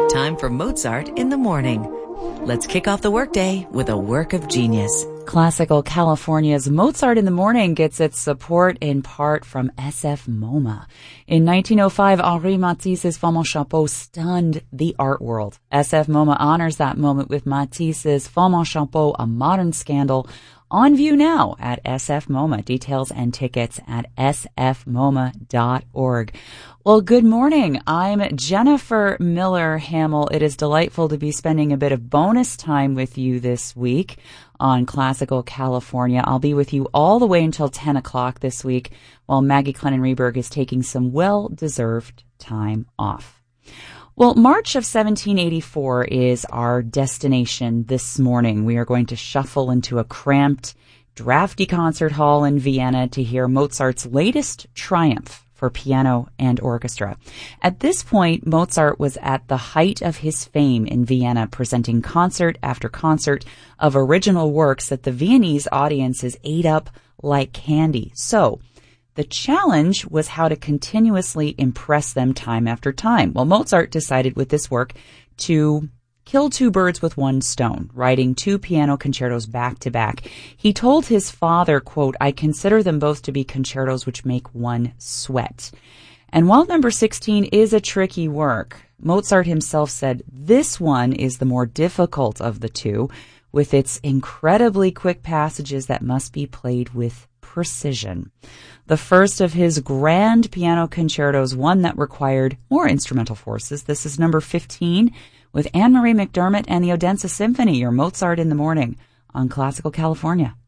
time for Mozart in the morning. Let's kick off the workday with a work of genius. Classical California's Mozart in the Morning gets its support in part from SF MoMA. In 1905, Henri Matisse's Femme en Chapeau stunned the art world. SF MoMA honors that moment with Matisse's Femme en Chapeau, a modern scandal, on view now at SF MoMA. Details and tickets at sfmoma.org. Well, good morning. I'm Jennifer Miller Hamill. It is delightful to be spending a bit of bonus time with you this week on Classical California. I'll be with you all the way until 10 o'clock this week while Maggie Clennon-Reberg is taking some well-deserved time off. Well, March of 1784 is our destination this morning. We are going to shuffle into a cramped, drafty concert hall in Vienna to hear Mozart's latest triumph for piano and orchestra. At this point, Mozart was at the height of his fame in Vienna, presenting concert after concert of original works that the Viennese audiences ate up like candy. So, the challenge was how to continuously impress them time after time. Well, Mozart decided with this work to kill two birds with one stone, writing two piano concertos back to back. He told his father, quote, "I consider them both to be concertos which make one sweat." And while number 16 is a tricky work, Mozart himself said this one is the more difficult of the two, with its incredibly quick passages that must be played with precision. The first of his grand piano concertos, one that required more instrumental forces. This is number 15 with Anne-Marie McDermott and the Odense Symphony, your Mozart in the Morning on Classical California.